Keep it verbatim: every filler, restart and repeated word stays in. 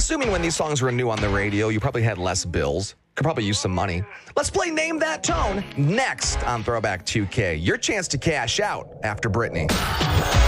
assuming when these songs were new on the radio, you probably had less bills. Could probably use some money. Let's play Name That Tone next on Throwback two K. Your chance to cash out after Britney.